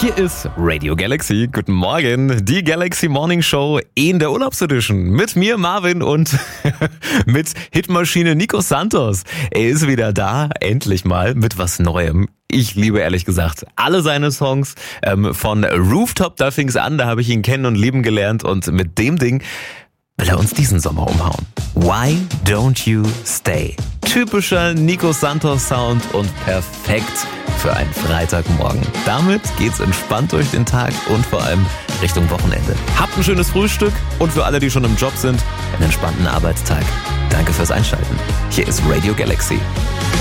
Hier ist Radio Galaxy. Guten Morgen. Die Galaxy Morning Show in der Urlaubsedition. Mit mir, Marvin, und mit Hitmaschine Nico Santos. Er ist wieder da, endlich mal, mit was Neuem. Ich liebe ehrlich gesagt alle seine Songs. Von Rooftop, da fing's an, da habe ich ihn kennen und lieben gelernt. Und mit dem Ding will er uns diesen Sommer umhauen. Why Don't You Stay? Typischer Nico Santos Sound und perfekt für einen Freitagmorgen. Damit geht's entspannt durch den Tag und vor allem Richtung Wochenende. Habt ein schönes Frühstück und für alle, die schon im Job sind, einen entspannten Arbeitstag. Danke fürs Einschalten. Hier ist Radio Galaxy.